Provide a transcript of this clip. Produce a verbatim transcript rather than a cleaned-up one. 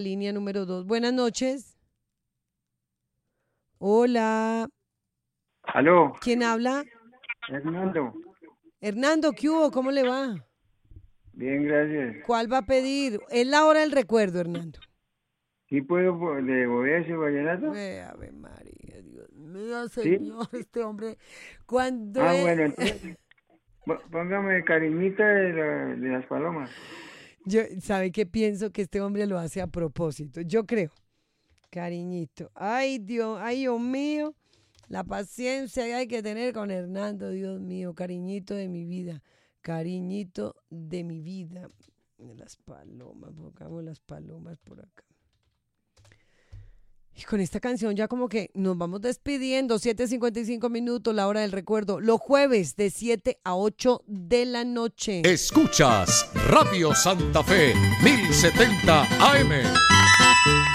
Línea número dos. Buenas noches. Hola. Aló, ¿Quién habla? Hernando. Hernando, ¿qué hubo? ¿Cómo le va? Bien, gracias. ¿Cuál va a pedir? Es la hora del recuerdo, Hernando. ¿Sí puedo po- devolver ese vallenato? Eh, Ave María, Dios mío, ¿Sí? señor, este hombre, cuando Ah, es... bueno, entonces, po- póngame cariñita de, la- de las palomas. Yo, ¿sabe qué pienso? Que este hombre lo hace a propósito. Yo creo. Cariñito. Ay, Dios, ay, Dios mío. La paciencia que hay que tener con Hernando, Dios mío. Cariñito de mi vida. Cariñito de mi vida. Las palomas, pongamos las palomas por acá. Y con esta canción ya como que nos vamos despidiendo. siete cincuenta y cinco minutos, la hora del recuerdo. Los jueves de siete a ocho de la noche. Escuchas Radio Santa Fe mil setenta A M.